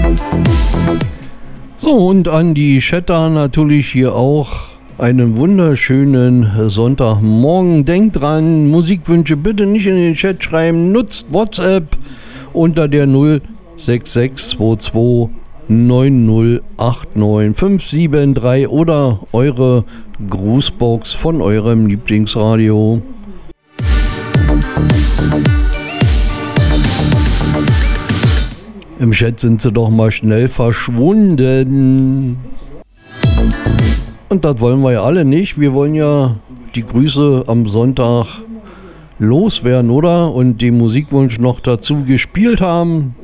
So, und an die Chatter natürlich hier auch einen wunderschönen Sonntagmorgen. Denkt dran, Musikwünsche bitte nicht in den Chat schreiben, nutzt WhatsApp unter der 06622 9089573 oder eure Grußbox von eurem Lieblingsradio. Im Chat sind sie doch mal schnell verschwunden. Und das wollen wir ja alle nicht. Wir wollen ja die Grüße am Sonntag loswerden, oder? Und den Musikwunsch noch dazu gespielt haben.